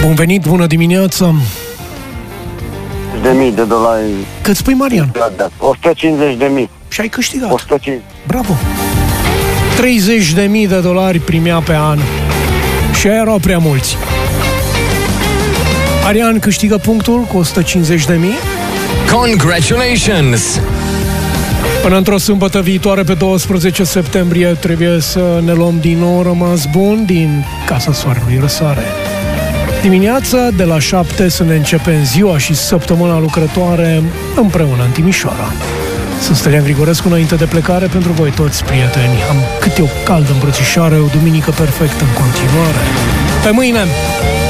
Bun venit, bună dimineața! $150.000. Cât spui, Marian? 150.000. Și ai câștigat. 150. Bravo! $30.000 primea pe an. Și aia erau prea mulți. Marian câștigă punctul cu 150.000. Congratulations! Până într-o sâmbătă viitoare, pe 12 septembrie, trebuie să ne luăm din nou rămas bun din Casa Soarelui Răsare. Dimineața, de la 7, să ne începem ziua și săptămâna lucrătoare împreună în Timișoara. Sunt Stelian Grigorescu, înainte de plecare, pentru voi toți, prieteni. Am câte o caldă îmbrățișare, o duminică perfectă în continuare. Pe mâine!